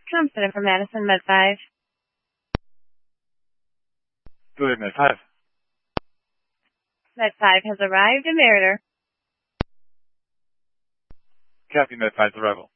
Trump Center for Madison, Med 5. Go ahead, Med 5. Med 5 has arrived in Meriter. Copy, Med 5's arrival.